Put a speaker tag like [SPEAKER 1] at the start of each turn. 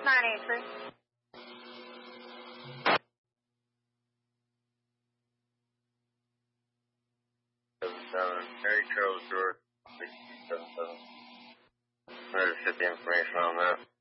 [SPEAKER 1] 983.
[SPEAKER 2] 77. Harry Charles George 677. I just get the information on that.